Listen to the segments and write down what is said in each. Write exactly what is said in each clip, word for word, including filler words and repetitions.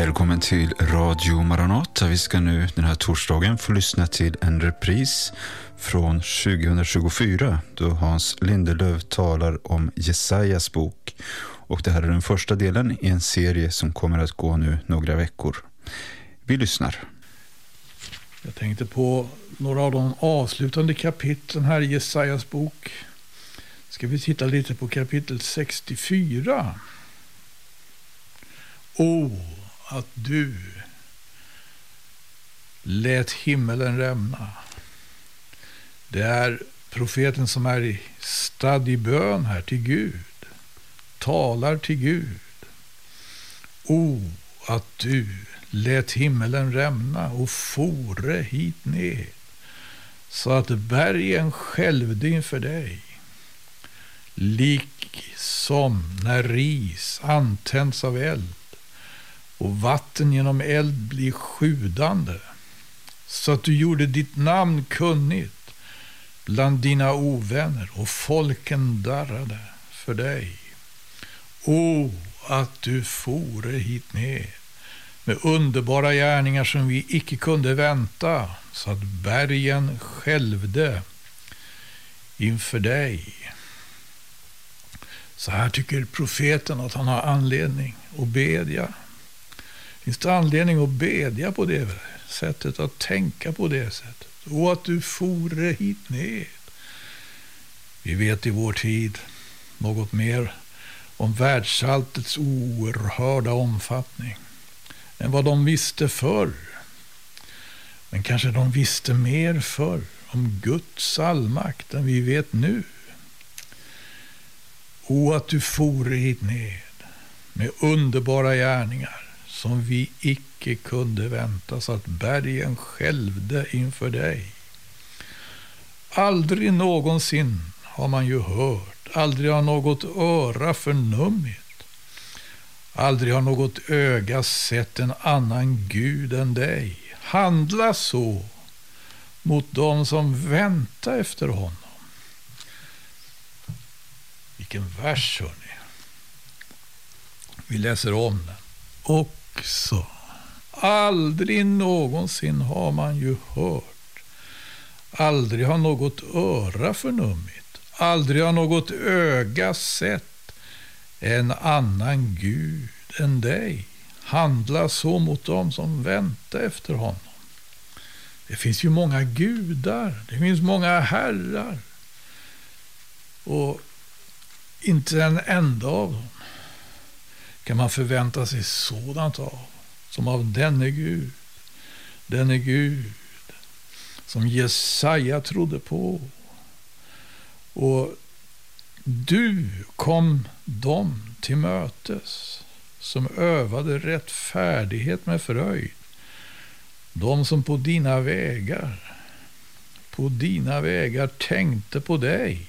Välkommen till Radio Maranata. Vi ska nu den här torsdagen få lyssna till en repris från tjugohundratjugofyra då Hans Lindelöf talar om Jesajas bok. Och det här är den första delen i en serie som kommer att gå nu några veckor. Vi lyssnar. Jag tänkte på några av de avslutande kapitlen här i Jesajas bok. Ska vi titta lite på kapitel sextiofyra. O, att du lät himmelen rämna. Det är profeten som är i stad i bön här till Gud. Talar till Gud. O, att du lät himmelen rämna och fore hit ner, så att bergen skälvde inför dig, lik som när ris antänds av eld och vatten genom eld blir sjudande, så att du gjorde ditt namn kunnigt bland dina ovänner och folken darrade för dig. O, att du fore hit ner med underbara gärningar som vi icke kunde vänta, så att bergen skälvde inför dig. Så här tycker profeten att han har anledning att bedja. Finns det anledning att bedja på det sättet, att tänka på det sättet? Och att du fore hit ner. Vi vet i vår tid något mer om världssaltets oerhörda omfattning än vad de visste förr. Men kanske de visste mer förr om Guds allmakt än vi vet nu. O, att du fore hit ned med underbara gärningar som vi icke kunde vänta, så att bergen skälvde inför dig. Aldrig någonsin har man ju hört, aldrig har något öra förnummit, aldrig har något öga sett en annan Gud än dig. Handla så mot dem som väntar efter honom. Vilken vers, hörni. Vi läser om den. Också. Aldrig någonsin har man ju hört. Aldrig har något öra förnummit. Aldrig har något öga sett en annan Gud än dig. Handla så mot dem som väntar efter honom. Det finns ju många gudar. Det finns många herrar. Och inte en enda av dem kan man förvänta sig sådant av som av denne Gud. Denne Gud som Jesaja trodde på. Och du kom dem till mötes som övade rättfärdighet med fröjd. De som på dina vägar, på dina vägar tänkte på dig.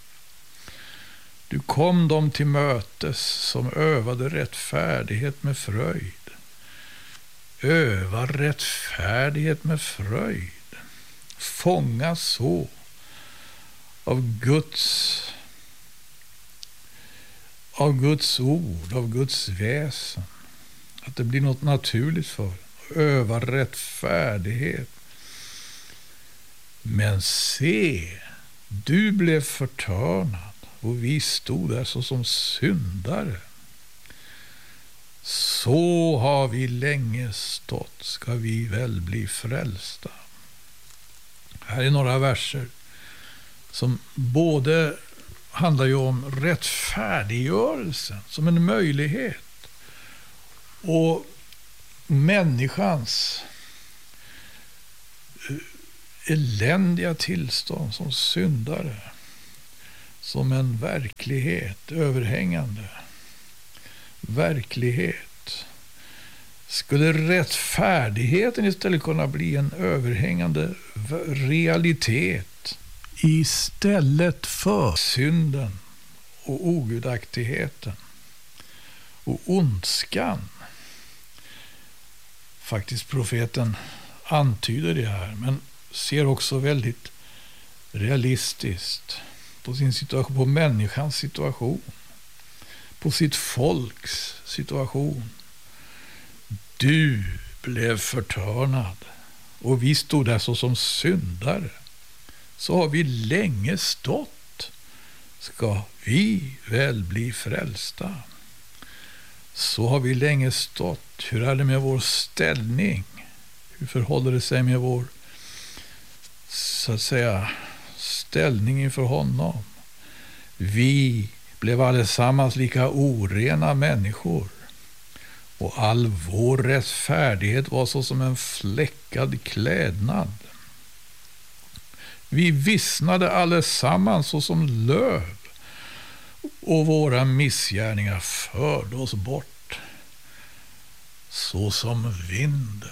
Du kom dem till mötes som övade rättfärdighet med fröjd. Öva rättfärdighet med fröjd. Fånga så av Guds av Guds ord, av Guds väsen, att det blir något naturligt för. Öva rättfärdighet. Men se, du blev förtörnad och vi stod där så som syndare. Så har vi länge stått, ska vi väl bli frälsta. Här är några verser som både handlar ju om rättfärdiggörelsen som en möjlighet och människans eländiga tillstånd som syndare som en verklighet, överhängande verklighet. Skulle rättfärdigheten istället kunna bli en överhängande realitet istället för synden och ogudaktigheten och ondskan? Faktiskt profeten antyder det här, men ser också väldigt realistiskt på sin situation, på människans situation, på sitt folks situation. Du blev förtörnad och vi stod där så som syndare. Så har vi länge stått. Ska vi väl bli frälsta? Så har vi länge stått. Hur är det med vår ställning? Hur förhåller det sig med vår, så att säga, ställning inför honom? Vi blev allesammans lika orena människor. Och all vår rättfärdighet var så som en fläckad klädnad. Vi vissnade allesammans så som löv. Och våra missgärningar förde oss bort så som vinden.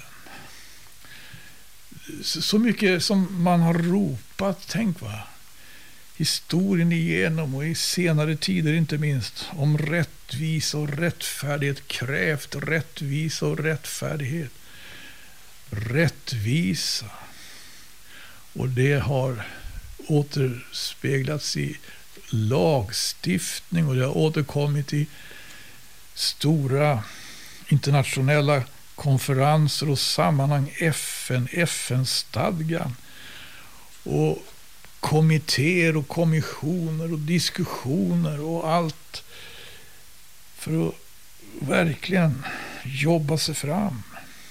Så mycket som man har ropat, tänk va. Historien igenom och i senare tider inte minst om rättvisa och rättfärdighet, krävt rättvisa och rättfärdighet. Rättvisa. Och det har återspeglats i lagstiftning och det har återkommit i stora internationella konferenser och sammanhang, F N, F N-stadgan och kommittéer och kommissioner och diskussioner och allt för att verkligen jobba sig fram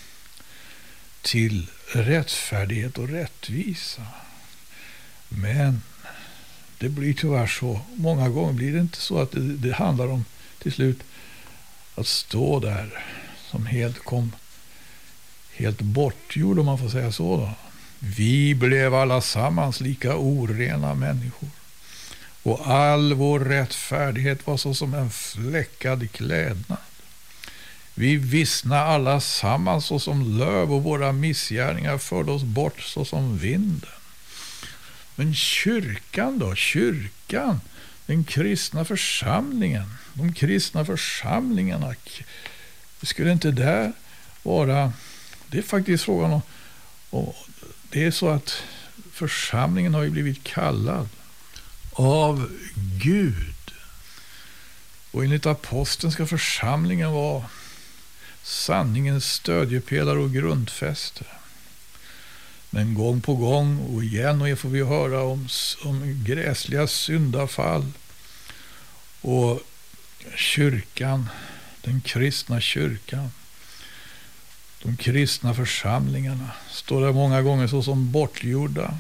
till rättfärdighet och rättvisa. Men det blir tyvärr så. Många gånger blir det inte så att det, det handlar om till slut att stå där som helt kom helt bortgjord, om man får säga så då. Vi blev allasammans lika orena människor. Och all vår rättfärdighet var så som en fläckad klädnad. Vi vissna allasammans så som löv och våra missgärningar förde oss bort så som vinden. Men kyrkan då? Kyrkan, den kristna församlingen, de kristna församlingarna, skulle inte där vara, det är faktiskt frågan om, och det är så att församlingen har ju blivit kallad av Gud. Och enligt aposteln ska församlingen vara sanningens stödjepelare och grundfäste. Men gång på gång och igen och får vi höra om, om gräsliga syndafall. Och kyrkan, den kristna kyrkan, de kristna församlingarna står där många gånger så som bortgjorda,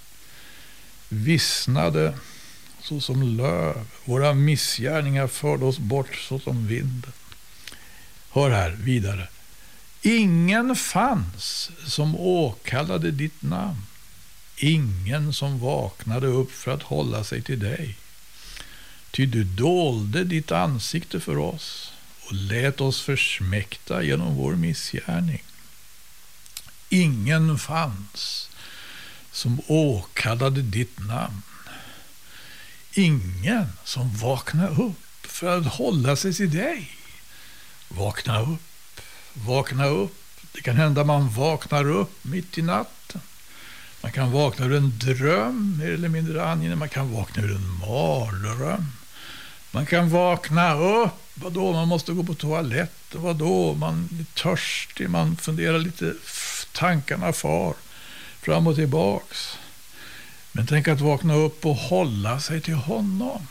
vissnade så som löv. Våra missgärningar förde oss bort så som vinden. Hör här vidare. Ingen fanns som åkallade ditt namn. Ingen som vaknade upp för att hålla sig till dig. Ty du dolde ditt ansikte för oss och lät oss försmäkta genom vår missgärning. Ingen fanns som åkallade ditt namn. Ingen som vaknade upp för att hålla sig till dig. Vakna upp. Vakna upp. Det kan hända man vaknar upp mitt i natten. Man kan vakna ur en dröm, mer eller mindre angenäm. Man kan vakna ur en mardröm. Man kan vakna upp. Vadå? Man måste gå på toaletten. Vadå? Man är törstig. Man funderar lite. Tankarna far fram och tillbaks. Men tänk att vakna upp och hålla sig till honom.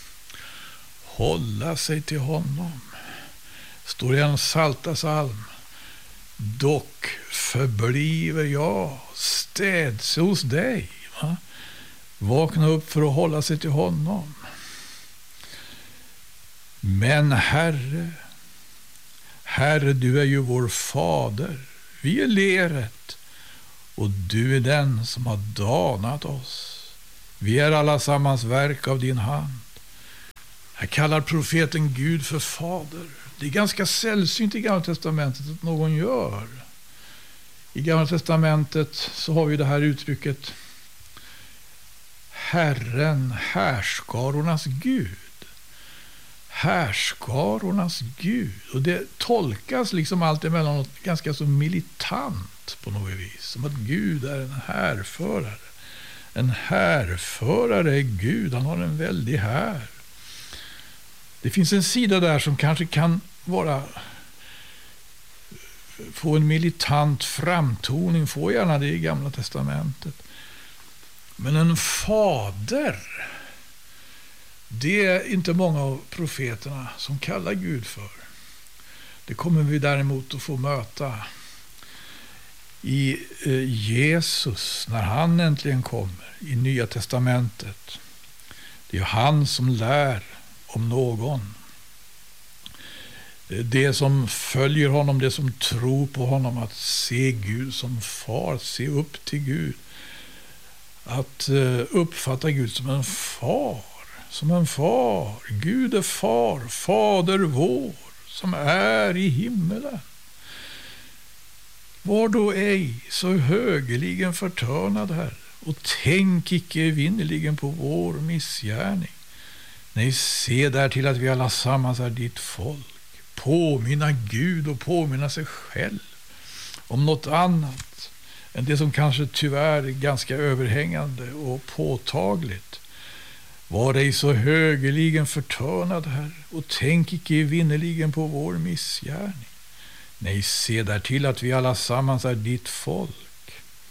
Hålla sig till honom. Står i en salta psalm. Dock förbliver jag städse hos dig. Va? Vakna upp för att hålla sig till honom. Men Herre, Herre, du är ju vår fader. Vi är leret och du är den som har danat oss. Vi är alla sammans verk av din hand. Här kallar profeten Gud för fader. Det är ganska sällsynt i Gamla testamentet att någon gör. I Gamla testamentet så har vi det här uttrycket Herren, härskarornas Gud. Härskarornas Gud. Och det tolkas liksom allt emellanåt ganska så militant på något vis. Som att Gud är en härförare. En härförare är Gud. Han har en väldig här. Det finns en sida där som kanske kan vara få en militant framtoning, får gärna det i Gamla testamentet. Men en fader, det är inte många av profeterna som kallar Gud för. Det kommer vi däremot att få möta i Jesus när han äntligen kommer i Nya testamentet. Det är han som lär om någon. Det som följer honom, det som tror på honom, att se Gud som far, se upp till Gud. Att uppfatta Gud som en far, som en far. Gud är far, fader vår, som är i himmelen. Var då ej så högerligen förtörnad här, och tänk icke evinnerligen på vår missgärning. Nej, se där till att vi alla sammans är ditt folk. Påminna Gud och påminna sig själv om något annat än det som kanske tyvärr är ganska överhängande och påtagligt. Var ej så högerligen förtörnad här, och tänk icke evinnerligen på vår missgärning. Nej, se där till att vi alla sammans är ditt folk.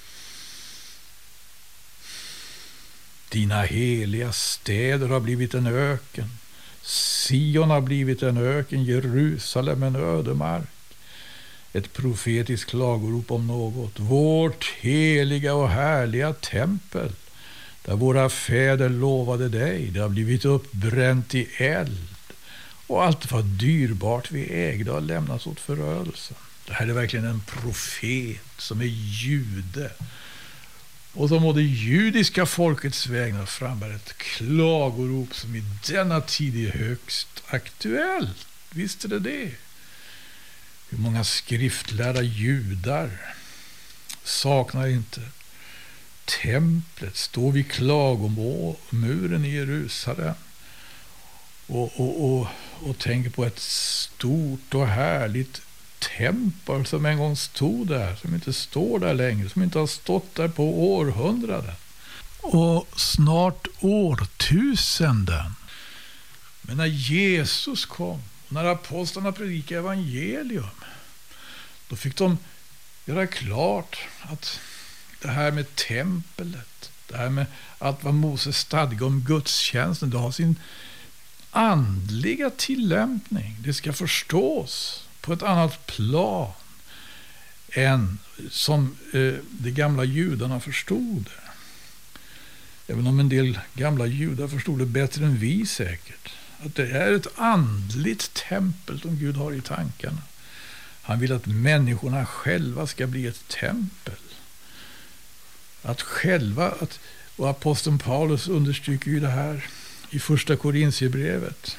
Dina heliga städer har blivit en öken. Sion har blivit en öken, Jerusalem en ödemark. Ett profetiskt klagorop om något. Vårt heliga och härliga tempel, där våra fäder lovade dig, det har blivit uppbränt i eld. Och allt vad dyrbart vi ägde har lämnats åt förödelse. Det här är verkligen en profet som är jude. Och som å det judiska folkets vägnar frambär ett klagorop som i denna tid är högst aktuellt. Visst är det det? Hur många skriftlärda judar saknar inte templet, står vid klagomuren i Jerusalem och, och, och, och tänker på ett stort och härligt tempel som en gång stod där, som inte står där längre, som inte har stått där på århundraden och snart årtusenden. Men när Jesus kom, när apostlarna predikade evangelium, då fick de göra klart att det här med templet, det här med allt vad Moses stadgade om gudstjänsten, det har sin andliga tillämpning. Det ska förstås på ett annat plan än som eh, de gamla judarna förstod det. Även om en del gamla judar förstod det bättre än vi säkert. Att det är ett andligt tempel som Gud har i tankarna. Han vill att människorna själva ska bli ett tempel. Att själva, att, och aposteln Paulus understryker ju det här i första Korintierbrevet.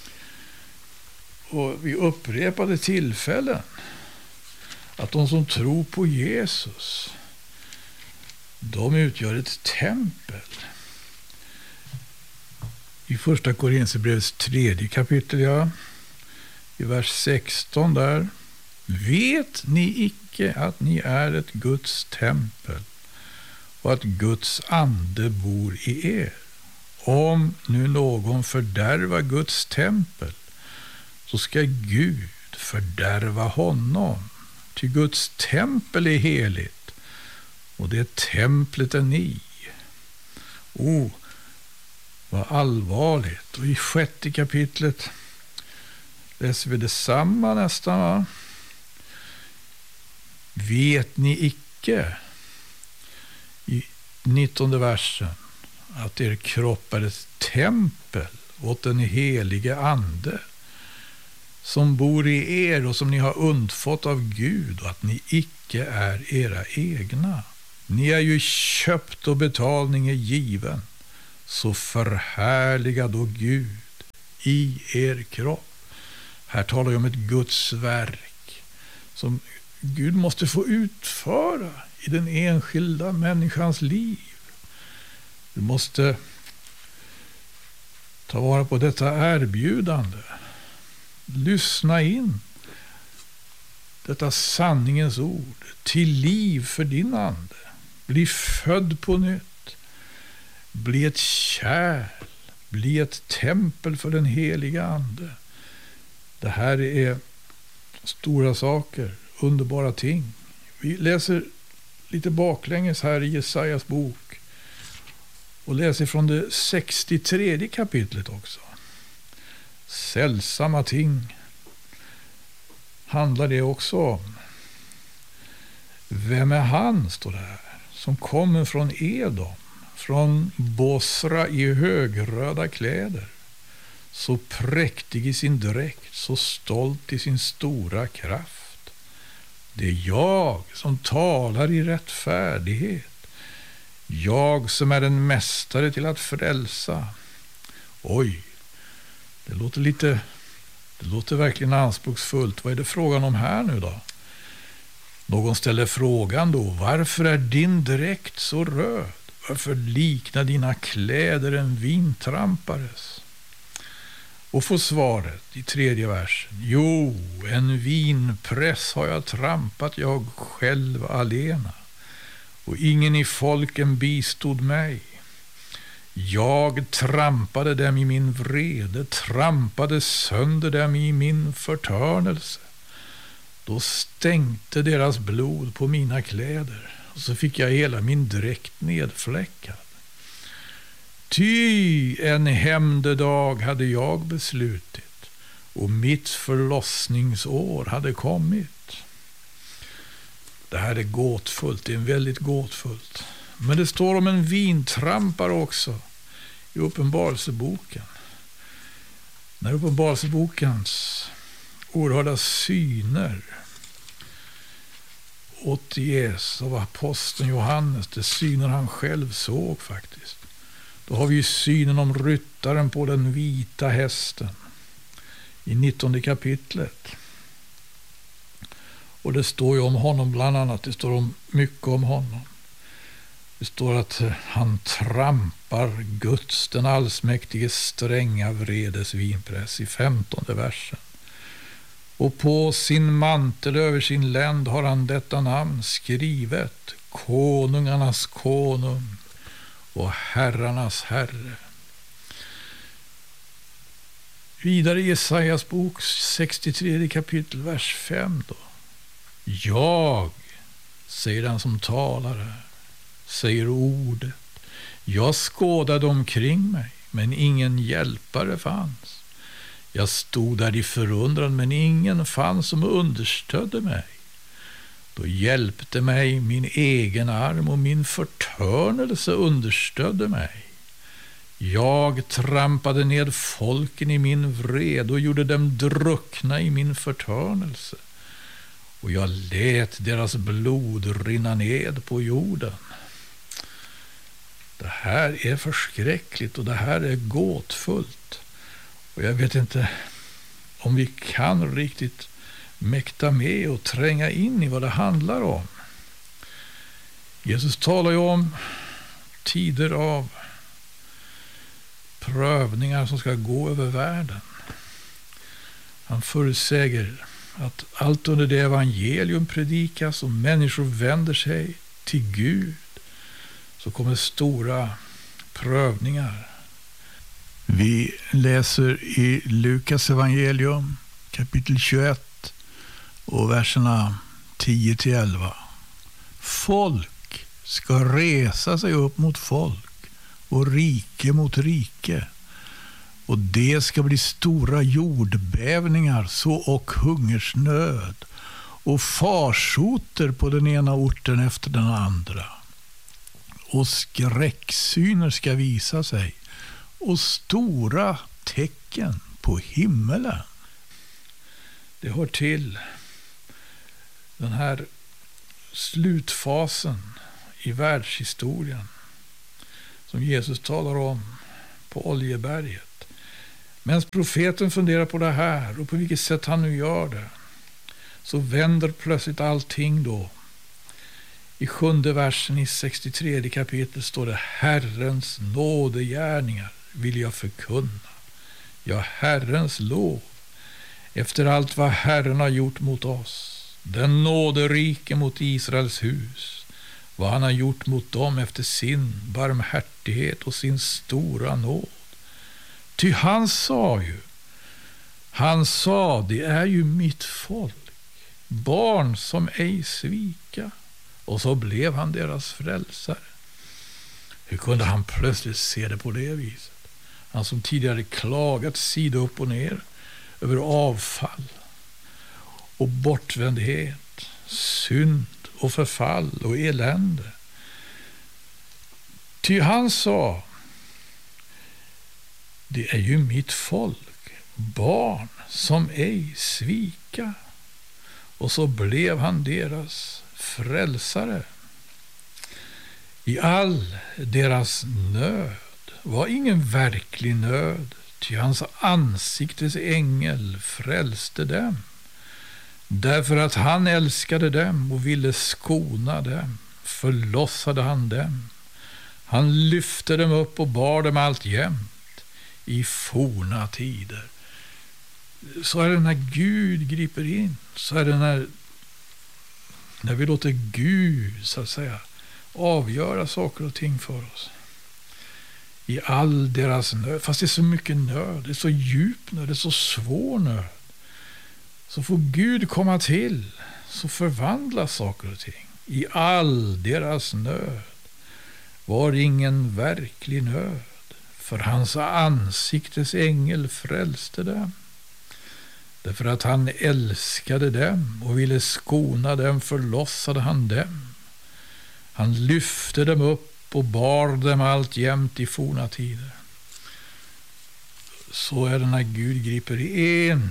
Och vid upprepade tillfällen att de som tror på Jesus, de utgör ett tempel. I första Korintierbrevets tredje kapitel, ja, i vers sexton där. Vet ni icke att ni är ett Guds tempel och att Guds ande bor i er? Om nu någon fördärvar Guds tempel, så ska Gud fördärva honom. Ty Guds tempel är heligt, och det templet är ni. Oh, vad allvarligt. Och i sjätte kapitlet läser vi detsamma nästan, va? Vet ni icke, i nittonde versen, att er kropp är ett tempel åt den helige ande som bor i er och som ni har undfått av Gud, och att ni icke är era egna. Ni är ju köpt och betalning är given. Så förhärliga då Gud i er kropp. Här talar jag om ett Guds verk som Gud måste få utföra i den enskilda människans liv. Du måste ta vara på detta erbjudande. Lyssna in detta sanningens ord till liv för din ande. Bli född på nytt. Bli ett kärl. Bli ett tempel för den heliga ande. Det här är stora saker. underbara ting. Vi läser lite baklänges här i Jesajas bok och läser från det sextiotredje kapitlet också. Sällsamma ting handlar det också om. Vem är han, står det här, som kommer från Edom, från Bosra i högröda kläder, så präktig i sin dräkt, så stolt i sin stora kraft. Det är jag som talar i rättfärdighet, jag som är en mästare till att frälsa. Oj, det låter lite, det låter verkligen anspråksfullt. Vad är det frågan om här nu då? Någon ställer frågan då, varför är din dräkt så röd? Varför liknar dina kläder en vintrampares? Och får svaret i tredje versen. Jo, en vinpress har jag trampat jag själv alena, och ingen i folken bistod mig. Jag trampade dem i min vrede, trampade sönder dem i min förtörnelse. Då stänkte deras blod på mina kläder, och så fick jag hela min dräkt nedfläckad. Ty en hämndedag hade jag beslutit, och mitt förlossningsår hade kommit. Det här är gåtfullt, det är väldigt gåtfullt. Men det står om en vintrampare också i Uppenbarelseboken. När Uppenbarelsebokens oerhörda syner återges av aposteln Johannes, det syner han själv såg faktiskt. Då har vi ju synen om ryttaren på den vita hästen i nittonde kapitlet. Och det står ju om honom bland annat, det står om mycket om honom. Det står att han trampar Guds, den allsmäktige, stränga vredes vinpress i femtonde versen. Och på sin mantel över sin länd har han detta namn skrivet: konungarnas konung och herrarnas herre. Vidare i Jesajas bok sextiotredje kapitel vers fem då. Jag, säger den som talar här, säger ordet. Jag skådade omkring mig, men ingen hjälpare fanns. Jag stod där i förundran, men ingen fanns som understödde mig. Då hjälpte mig min egen arm, och min förtörnelse understödde mig. Jag trampade ned folken i min vrede och gjorde dem druckna i min förtörnelse. Och jag lät deras blod rinna ned på jorden. Det här är förskräckligt och det här är gåtfullt. Och jag vet inte om vi kan riktigt mäkta med och tränga in i vad det handlar om. Jesus talar ju om tider av prövningar som ska gå över världen. Han förutsäger att allt under det evangelium predikas och människor vänder sig till Gud, så kommer stora prövningar. Vi läser i Lukas evangelium kapitel tjugoett och verserna tio till elva. Folk ska resa sig upp mot folk och rike mot rike, och det ska bli stora jordbävningar så och hungersnöd och farsoter på den ena orten efter den andra. Och skräcksyner ska visa sig och stora tecken på himmelen. Det hör till den här slutfasen i världshistorien som Jesus talar om på Oljeberget. Men profeten funderar på det här och på vilket sätt han nu gör det, så vänder plötsligt allting då. I sjunde versen i sextiotredje kapitel står det: Herrens nådegärningar vill jag förkunna. Ja, Herrens lov efter allt vad Herren har gjort mot oss. Den nåderike mot Israels hus, vad han har gjort mot dem efter sin barmhärtighet och sin stora nåd. Ty han sa ju, han sa, det är ju mitt folk, barn som ej svika. Och så blev han deras frälsare. Hur kunde han plötsligt se det på det viset? Han som tidigare klagat sida upp och ner över avfall och bortvändhet, synd och förfall och elände. Ty han sa, det är ju mitt folk, barn som ej svika. Och så blev han deras frälsare. I all deras nöd var ingen verklig nöd, ty hans ansiktes ängel frälste dem. Därför att han älskade dem och ville skona dem, förlossade han dem. Han lyfte dem upp och bar dem alltjämt i forna tider. Så är det när Gud griper in. Så är det när, när vi låter Gud, så att säga, avgöra saker och ting för oss. I all deras nöd. Fast det är så mycket nöd. Det är så djup nöd. Det är så svår nöd. Så får Gud komma till. Så förvandlas saker och ting. I all deras nöd var ingen verklig nöd. För hans ansiktes ängel frälste dem. Därför att han älskade dem och ville skona dem, förlossade han dem. Han lyfte dem upp och bar dem alltjämt i forna tider. Så är det när Gud griper in.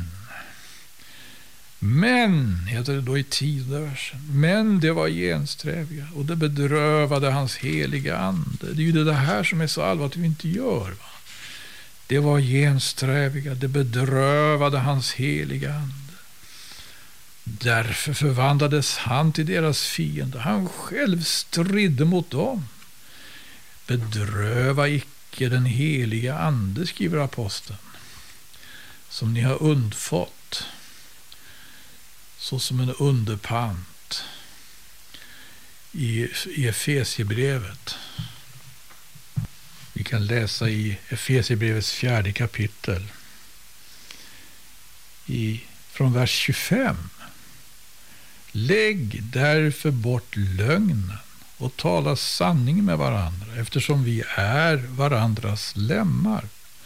Men, heter det då i tionde versen, men det var gensträviga och det bedrövade hans heliga ande. Det är ju det här som är så allvarligt vi inte gör, va? Det var gensträviga, det bedrövade hans heliga ande. Därför förvandlades han till deras fiende. Han själv stridde mot dem. Bedröva icke den heliga ande, skriver aposteln, som ni har undfått, så som en underpant i, i Efesiebrevet. Vi kan läsa i Efesierbrevets fjärde kapitel i, från vers tjugofem. Lägg därför bort lögnen och tala sanning med varandra, eftersom vi är varandras lemmar.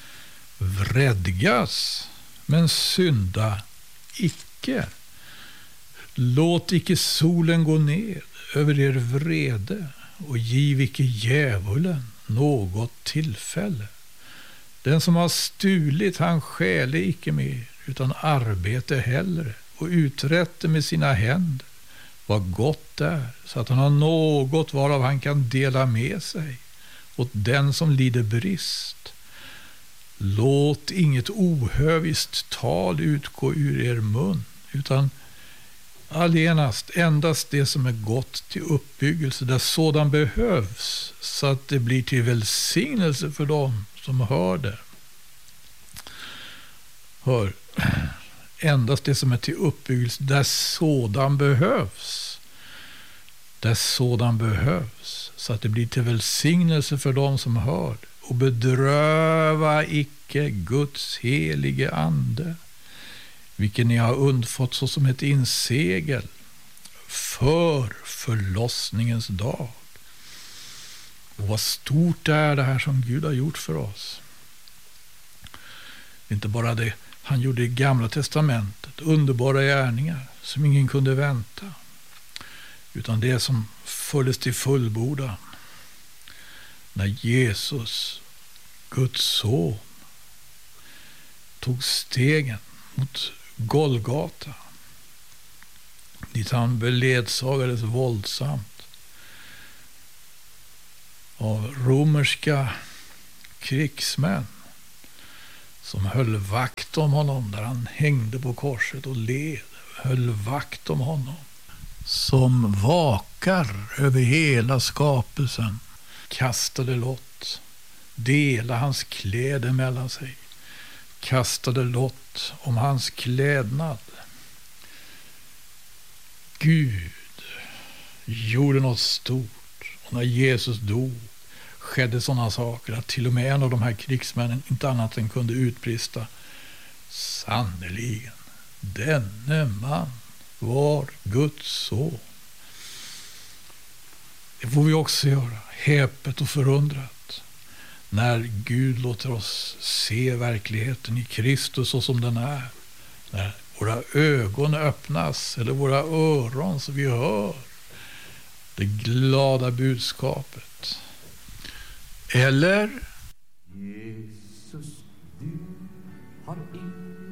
Vredgas, men synda icke. Låt icke solen gå ner över er vrede och giv icke djävulen något tillfälle. Den som har stulit, han stjäle icke mer, utan arbete hellre och uträtte med sina händer vad gott är, så att han har något varav han kan dela med sig åt den som lider brist. Låt inget ohövist tal utgå ur er mun, utan allenast endast det som är gott till uppbyggelse, där sådan behövs, så att det blir till välsignelse för dem som hör det. Hör, endast det som är till uppbyggelse, där sådan behövs. Där sådan behövs, så att det blir till välsignelse för dem som hör det. Och bedröva icke Guds helige ande, vilken ni har undfått så som ett insegel för förlossningens dag. Och vad stort är det här som Gud har gjort för oss. Inte bara det han gjorde i Gamla testamentet, underbara gärningar som ingen kunde vänta, utan det som fördes till fullbordan när Jesus, Guds son, tog stegen mot Golgata, dit han beledsagades våldsamt av romerska krigsmän som höll vakt om honom där han hängde på korset och led, höll vakt om honom, som vakar över hela skapelsen, kastade lott, dela hans kläder mellan sig, kastade lott om hans klädnad. Gud gjorde något stort, och när Jesus dog skedde sådana saker att till och med en av de här krigsmännen inte annat än kunde utbrista: sannoliken, denne man var Guds son. Det får vi också göra, häpet och förundrat, när Gud låter oss se verkligheten i Kristus så som den är. När våra ögon öppnas eller våra öron så vi hör det glada budskapet. Eller Jesus, du har ingen